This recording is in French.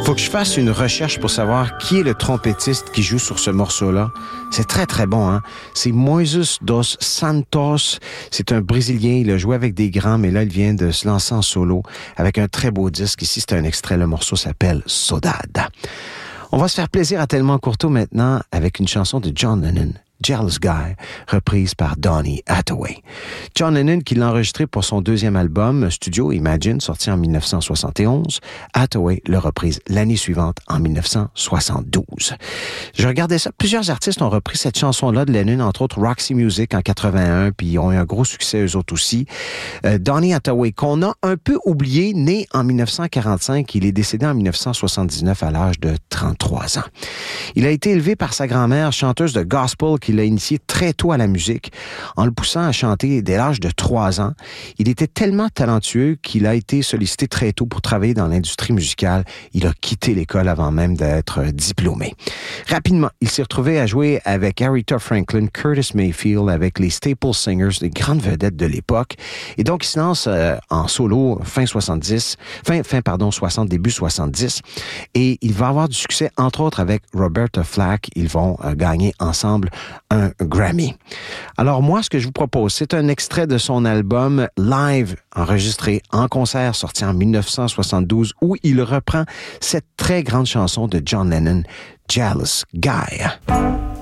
Faut que je fasse une recherche pour savoir qui est le trompettiste qui joue sur ce morceau-là. C'est très, très bon, hein? C'est Moises dos Santos. C'est un Brésilien. Il a joué avec des grands, mais là, il vient de se lancer en solo avec un très beau disque. Ici, c'est un extrait. Le morceau s'appelle Saudade. On va se faire plaisir à Tellement Courteau maintenant avec une chanson de John Lennon, Jealous Guy, reprise par Donny Hathaway. John Lennon, qui l'a enregistré pour son deuxième album, Studio Imagine, sorti en 1971. Hathaway l'a reprise l'année suivante, en 1972. Je regardais ça. Plusieurs artistes ont repris cette chanson-là de Lennon, entre autres Roxy Music en 81, puis ils ont eu un gros succès eux autres aussi. Donny Hathaway, qu'on a un peu oublié, né en 1945, il est décédé en 1979 à l'âge de 33 ans. Il a été élevé par sa grand-mère, chanteuse de gospel, qui l'a initié très tôt à la musique, en le poussant à chanter dès l'âge de 3 ans. Il était tellement talentueux qu'il a été sollicité très tôt pour travailler dans l'industrie musicale. Il a quitté l'école avant même d'être diplômé. Rapidement, il s'est retrouvé à jouer avec Aretha Franklin, Curtis Mayfield, avec les Staple Singers, des grandes vedettes de l'époque. Et donc, il se lance en solo fin 60, début 70. Et il va avoir du succès, entre autres, avec Roberta Flack. Ils vont gagner ensemble un Grammy. Alors moi, ce que je vous propose, c'est un extrait de son album Live, enregistré en concert, sorti en 1972, où il reprend cette très grande chanson de John Lennon, Jealous Guy.